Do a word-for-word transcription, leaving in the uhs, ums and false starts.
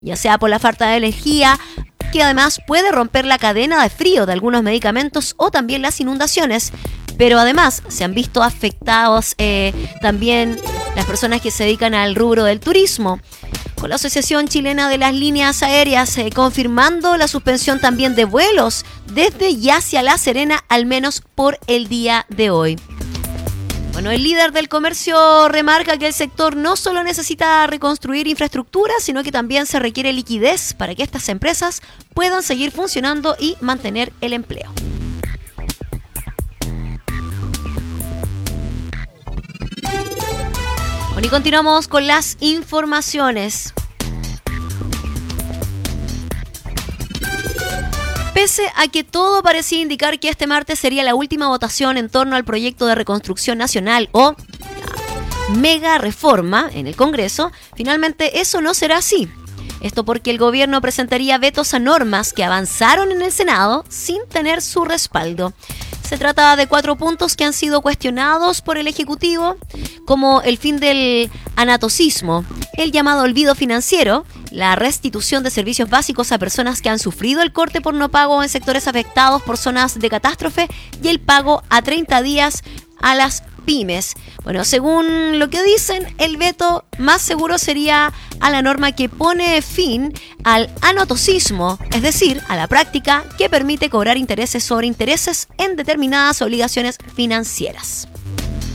ya sea por la falta de energía, que además puede romper la cadena de frío de algunos medicamentos o también las inundaciones. Pero además se han visto afectados eh, también las personas que se dedican al rubro del turismo, con la Asociación Chilena de las Líneas Aéreas eh, confirmando la suspensión también de vuelos desde y hacia La Serena, al menos por el día de hoy. Bueno, el líder del comercio remarca que el sector no solo necesita reconstruir infraestructura, sino que también se requiere liquidez para que estas empresas puedan seguir funcionando y mantener el empleo. Bueno, y continuamos con las informaciones. Pese a que todo parecía indicar que este martes sería la última votación en torno al proyecto de reconstrucción nacional o mega reforma en el Congreso, finalmente eso no será así. Esto porque el gobierno presentaría vetos a normas que avanzaron en el Senado sin tener su respaldo. Se trata de cuatro puntos que han sido cuestionados por el Ejecutivo, como el fin del anatocismo, el llamado olvido financiero, la restitución de servicios básicos a personas que han sufrido el corte por no pago en sectores afectados por zonas de catástrofe y el pago a treinta días a las pymes. Bueno, según lo que dicen, el veto más seguro sería a la norma que pone fin al anatocismo, es decir, a la práctica que permite cobrar intereses sobre intereses en determinadas obligaciones financieras.